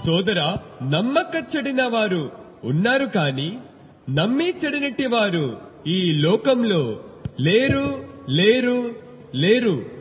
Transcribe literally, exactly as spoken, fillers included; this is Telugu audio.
సోదరా, నమ్మక చెడిన వారు ఉన్నారు కాని నమ్మి చెడినట్టి వారు ఈ లోకంలో లేరు లేరు లేరు